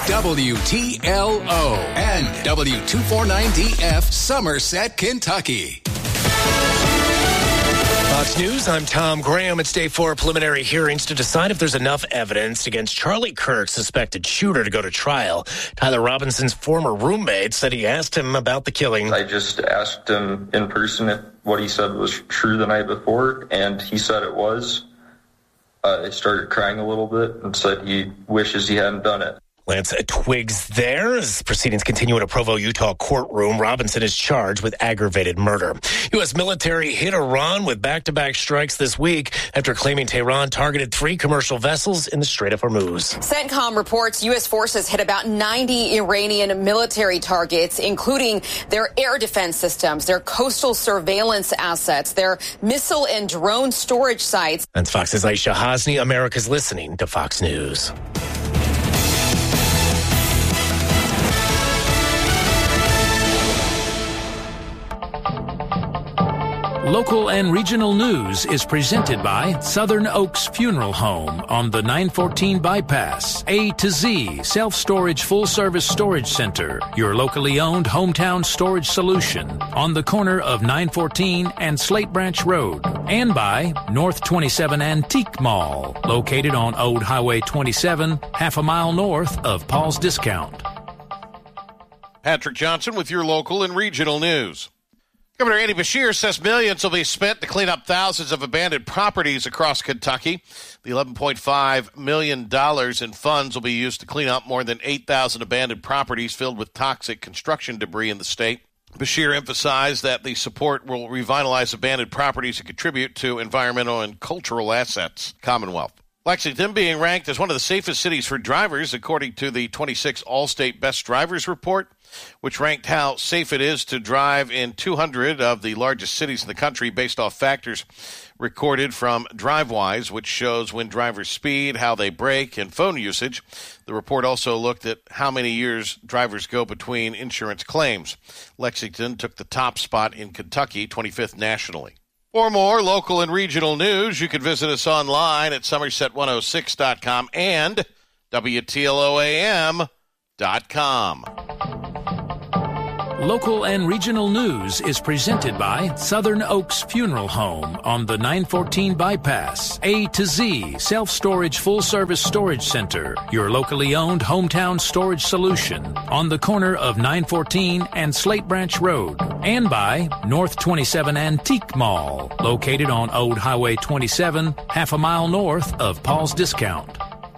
WTLO and W249DF Somerset, Kentucky. Fox News, I'm Tom Graham. It's day 4 of preliminary hearings to decide if there's enough evidence against Charlie Kirk, suspected shooter, to go to trial. Tyler Robinson's former roommate said he asked him about the killing. I just asked him in person if what he said was true the night before, and he said it was. I started crying a little bit and said he wishes he hadn't done it. Lance Twiggs there. As proceedings continue in a Provo, Utah courtroom, Robinson is charged with aggravated murder. U.S. military hit Iran with back-to-back strikes this week after claiming Tehran targeted 3 commercial vessels in the Strait of Hormuz. CENTCOM reports U.S. forces hit about 90 Iranian military targets, including their air defense systems, their coastal surveillance assets, their missile and drone storage sites. That's Fox's Aisha Hasni. America's listening to Fox News. Local and regional news is presented by Southern Oaks Funeral Home on the 914 bypass. A to Z Self-Storage Full-Service Storage Center, your locally owned hometown storage solution on the corner of 914 and Slate Branch Road. And by North 27 Antique Mall, located on Old Highway 27, half a mile north of Paul's Discount. Patrick Johnson with your local and regional news. Governor Andy Beshear says millions will be spent to clean up thousands of abandoned properties across Kentucky. The $11.5 million in funds will be used to clean up more than 8,000 abandoned properties filled with toxic construction debris in the state. Beshear emphasized that the support will revitalize abandoned properties and contribute to environmental and cultural assets. Commonwealth. Lexington being ranked as one of the safest cities for drivers, according to the 26 Allstate Best Drivers Report, which ranked how safe it is to drive in 200 of the largest cities in the country based off factors recorded from DriveWise, which shows when drivers speed, how they brake, and phone usage. The report also looked at how many years drivers go between insurance claims. Lexington took the top spot in Kentucky, 25th nationally. For more local and regional news, you can visit us online at Somerset106.com and WTLOAM.com. Local and regional news is presented by Southern Oaks Funeral Home on the 914 bypass. A to Z Self-Storage Full-Service Storage Center, your locally owned hometown storage solution on the corner of 914 and Slate Branch Road. And by North 27 Antique Mall, located on Old Highway 27, half a mile north of Paul's Discount.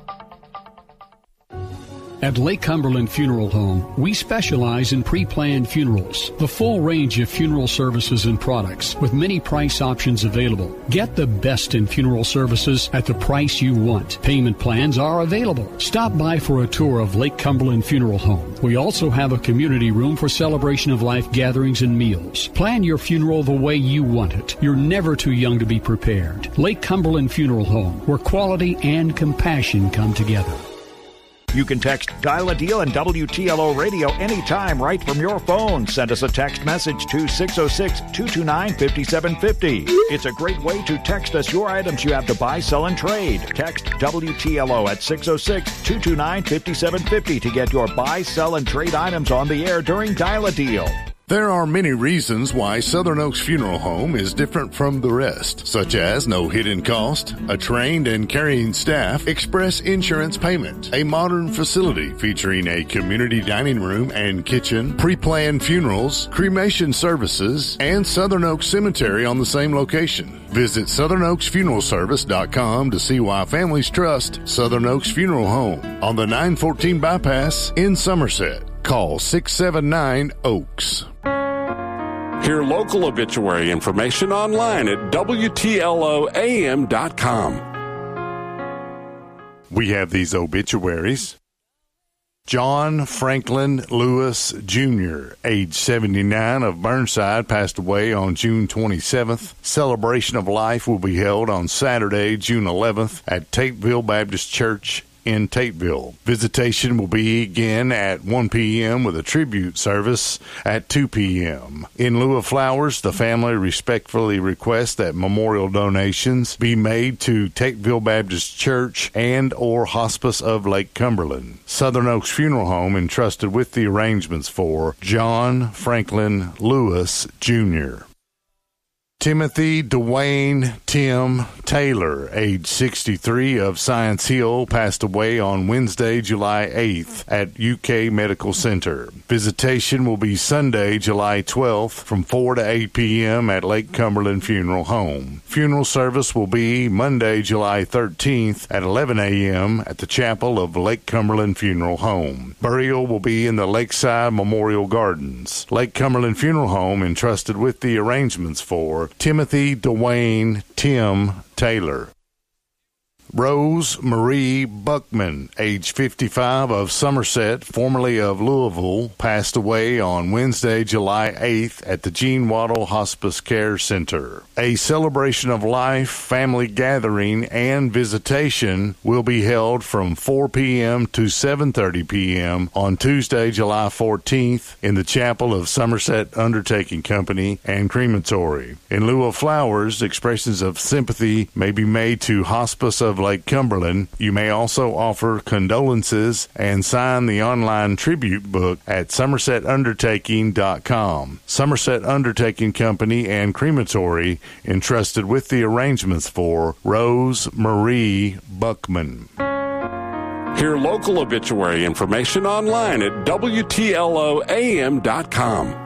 At Lake Cumberland Funeral Home, we specialize in pre-planned funerals, the full range of funeral services and products with many price options available. Get the best in funeral services at the price you want. Payment plans are available. Stop by for a tour of Lake Cumberland Funeral Home. We also have a community room for celebration of life gatherings and meals. Plan your funeral the way you want it. You're never too young to be prepared. Lake Cumberland Funeral Home, where quality and compassion come together. You can text Dial a Deal and WTLO Radio anytime right from your phone. Send us a text message to 606-229-5750. It's a great way to text us your items you have to buy, sell, and trade. Text WTLO at 606-229-5750 to get your buy, sell, and trade items on the air during Dial a Deal. There are many reasons why Southern Oaks Funeral Home is different from the rest, such as no hidden cost, a trained and caring staff, express insurance payment, a modern facility featuring a community dining room and kitchen, pre-planned funerals, cremation services, and Southern Oaks Cemetery on the same location. Visit SouthernOaksFuneralService.com to see why families trust Southern Oaks Funeral Home on the 914 bypass in Somerset. Call 679-OAKS. Hear local obituary information online at WTLOAM.com. We have these obituaries. John Franklin Lewis Jr., age 79, of Burnside, passed away on June 27th. Celebration of life will be held on Saturday, June 11th at Tateville Baptist Church in Tateville. Visitation will begin at 1 p.m. with a tribute service at 2 p.m. In lieu of flowers, the family respectfully requests that memorial donations be made to Tateville Baptist Church and or Hospice of Lake Cumberland. Southern Oaks Funeral Home entrusted with the arrangements for John Franklin Lewis, Jr. Timothy Dwayne Tim Taylor, age 63, of Science Hill, passed away on Wednesday, July 8th at UK Medical Center. Visitation will be Sunday, July 12th from 4 to 8 p.m. at Lake Cumberland Funeral Home. Funeral service will be Monday, July 13th at 11 a.m. at the chapel of Lake Cumberland Funeral Home. Burial will be in the Lakeside Memorial Gardens. Lake Cumberland Funeral Home entrusted with the arrangements for Timothy Dwayne Tim Taylor. Rose Marie Buckman, age 55, of Somerset, formerly of Louisville, passed away on Wednesday, July 8th at the Gene Waddle Hospice Care Center. A celebration of life, family gathering, and visitation will be held from 4 p.m. to 7:30 p.m. on Tuesday, July 14th in the chapel of Somerset Undertaking Company and Crematory. In lieu of flowers, expressions of sympathy may be made to Hospice of Lake Cumberland. You may also offer condolences and sign the online tribute book at somersetundertaking.com. Somerset Undertaking Company and Crematory entrusted with the arrangements for Rose Marie Buckman. Hear local obituary information online at WTLOAM.com.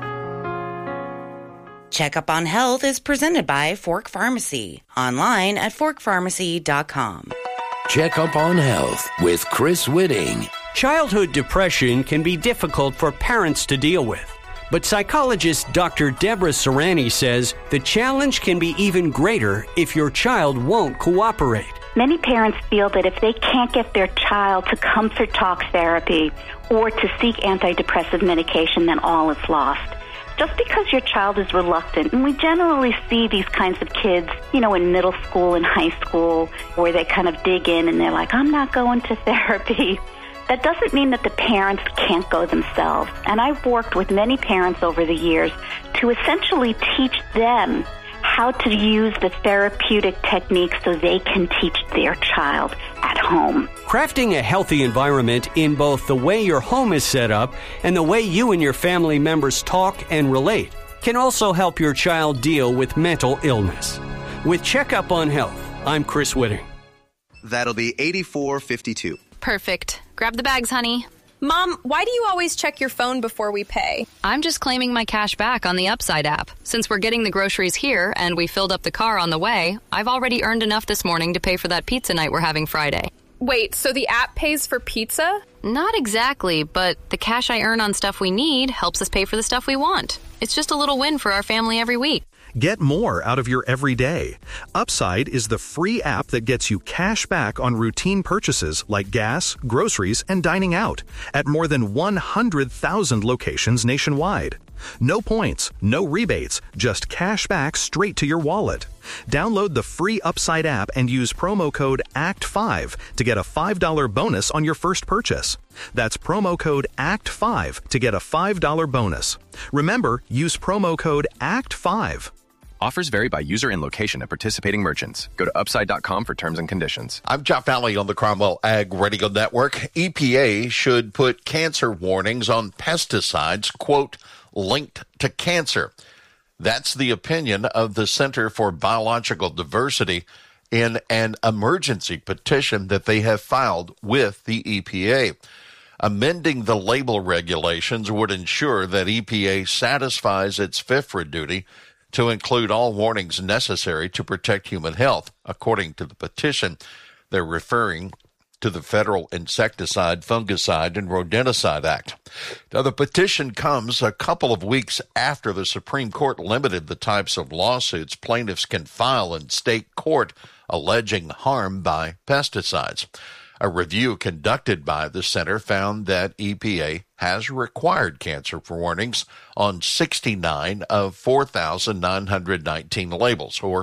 Checkup on Health is presented by Fork Pharmacy. Online at forkpharmacy.com. Checkup on Health with Chris Whitting. Childhood depression can be difficult for parents to deal with. But psychologist Dr. Deborah Serrani says the challenge can be even greater if your child won't cooperate. Many parents feel that if they can't get their child to comfort talk therapy or to seek antidepressive medication, then all is lost. Just because your child is reluctant, and we generally see these kinds of kids, in middle school and high school, where they kind of dig in and they're like, I'm not going to therapy. That doesn't mean that the parents can't go themselves. And I've worked with many parents over the years to essentially teach them how to use the therapeutic techniques so they can teach their child at home. Crafting a healthy environment in both the way your home is set up and the way you and your family members talk and relate can also help your child deal with mental illness. With Checkup on Health, I'm Chris Whitting. That'll be $84.52. Perfect. Grab the bags, honey. Mom, why do you always check your phone before we pay? I'm just claiming my cash back on the Upside app. Since we're getting the groceries here and we filled up the car on the way, I've already earned enough this morning to pay for that pizza night we're having Friday. Wait, so the app pays for pizza? Not exactly, but the cash I earn on stuff we need helps us pay for the stuff we want. It's just a little win for our family every week. Get more out of your everyday. Upside is the free app that gets you cash back on routine purchases like gas, groceries, and dining out at more than 100,000 locations nationwide. No points, no rebates, just cash back straight to your wallet. Download the free Upside app and use promo code ACT5 to get a $5 bonus on your first purchase. That's promo code ACT5 to get a $5 bonus. Remember, use promo code ACT5. Offers vary by user and location at participating merchants. Go to upside.com for terms and conditions. I'm Jeff Valley on the Cromwell Ag Radio Network. EPA should put cancer warnings on pesticides, quote, linked to cancer. That's the opinion of the Center for Biological Diversity in an emergency petition that they have filed with the EPA. Amending the label regulations would ensure that EPA satisfies its FIFRA duty to include all warnings necessary to protect human health. According to the petition, they're referring to the Federal Insecticide, Fungicide, and Rodenticide Act. Now, the petition comes a couple of weeks after the Supreme Court limited the types of lawsuits plaintiffs can file in state court alleging harm by pesticides. A review conducted by the center found that EPA has required cancer warnings on 69 of 4,919 labels, or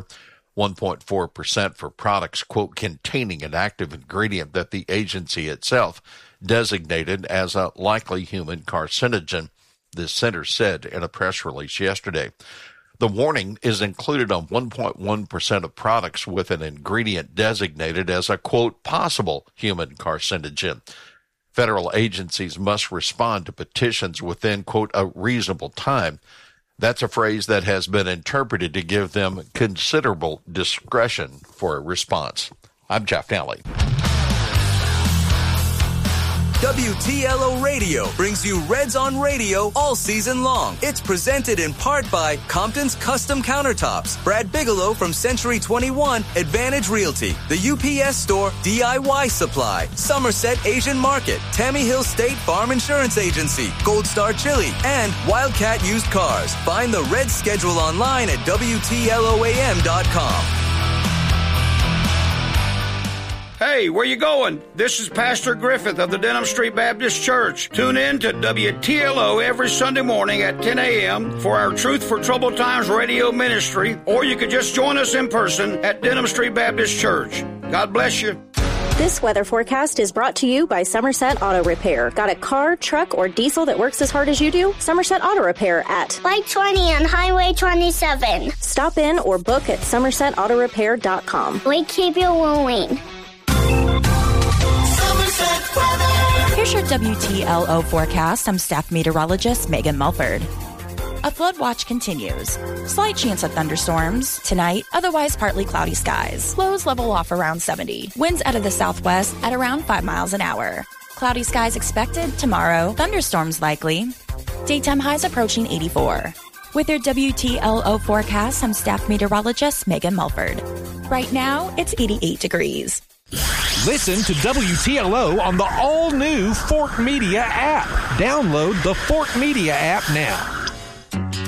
1.4% for products, quote, containing an active ingredient that the agency itself designated as a likely human carcinogen, the center said in a press release yesterday. The warning is included on 1.1% of products with an ingredient designated as a, quote, possible human carcinogen. Federal agencies must respond to petitions within, quote, a reasonable time. That's a phrase that has been interpreted to give them considerable discretion for a response. I'm Jeff Nally. WTLO Radio brings you Reds on Radio all season long. It's presented in part by Compton's Custom Countertops, Brad Bigelow from Century 21, Advantage Realty, the UPS Store, DIY Supply, Somerset Asian Market, Tammy Hill State Farm Insurance Agency, Gold Star Chili, and Wildcat Used Cars. Find the Reds schedule online at WTLOAM.com. Hey, where you going? This is Pastor Griffith of the Denham Street Baptist Church. Tune in to WTLO every Sunday morning at 10 a.m. for our Truth for Troubled Times radio ministry, or you could just join us in person at Denham Street Baptist Church. God bless you. This weather forecast is brought to you by Somerset Auto Repair. Got a car, truck, or diesel that works as hard as you do? Somerset Auto Repair at Light 20 on Highway 27. Stop in or book at SomersetAutoRepair.com. We keep you moving. Here's your WTLO forecast. I'm staff meteorologist Megan Mulford. A flood watch continues. Slight chance of thunderstorms tonight, otherwise partly cloudy skies. Lows level off around 70. Winds out of the southwest at around 5 miles an hour. Cloudy skies expected tomorrow. Thunderstorms likely. Daytime highs approaching 84. With your WTLO forecast, I'm staff meteorologist Megan Mulford. Right now, it's 88 degrees. Listen to WTLO on the all-new Fork Media app. Download the Fork Media app now.